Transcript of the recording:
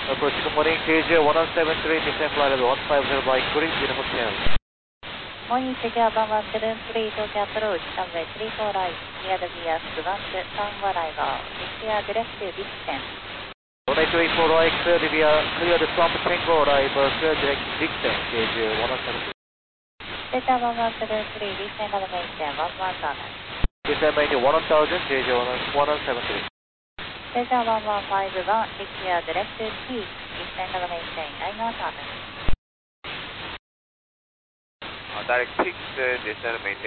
Approach, good morning, KJ 1173, descent flight level 150 by Korea, beautiful tail. Morning, Jaguar 173, Tokyo approach, runway 34 right, near the VS 1 arrival, clear directive distance. Runway 34 right, clear the Trump Tango arrival, clear direct distance, KJ 1173. Delta 1173, descend elevation 11,000. Descend maintain 1000, KJ 1173. Delta 1151, clear directive T, descend elevation 9,000. Direct 6, descend maintain